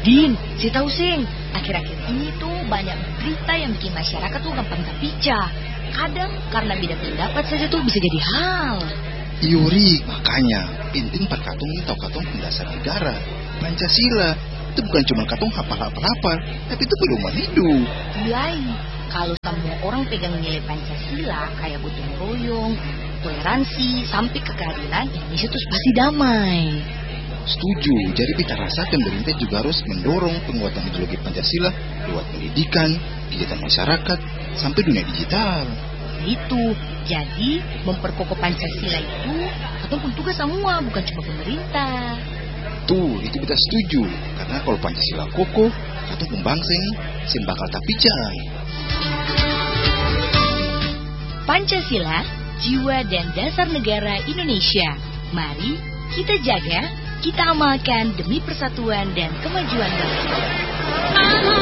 Din, si tahu sing, akhir-akhir ini tuh banyak berita yang bikin masyarakat tuh gampang terpica. Kadang karena beda pendapat saja tuh bisa jadi hal. Yuri, makanya penting Pak Katong ini tahu Katong pendasar negara. Pancasila itu bukan cuma Katong hafal-hafal, tapi itu pedoman hidup. Lain, kalau semua orang pegang nilai Pancasila kayak gotong royong, toleransi, sampai keadilan, Indonesia tuh pasti damai. Setuju, jadi kita rasa pemerintah juga harus mendorong penguatan ideologi Pancasila lewat pendidikan, kegiatan masyarakat, sampai dunia digital. Itu, jadi memperkokoh Pancasila itu ataupun tugas semua, bukan cuma pemerintah. Tuh, itu kita setuju, karena kalau Pancasila kokoh, atau pembangsa ini sen bakal tapicang. Pancasila, jiwa dan dasar negara Indonesia. Mari kita jaga, kita amalkan demi persatuan dan kemajuan bangsa.